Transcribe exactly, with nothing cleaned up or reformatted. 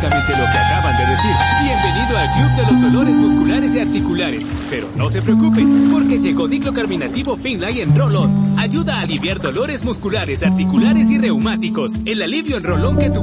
exactamente lo que acaban de decir. Bienvenido al Club de los Dolores Musculares y Articulares. Pero no se preocupen, porque llegó Diclocarminativo Finlay en Roll-On. Ayuda a aliviar dolores musculares, articulares y reumáticos. El alivio en rolón que tu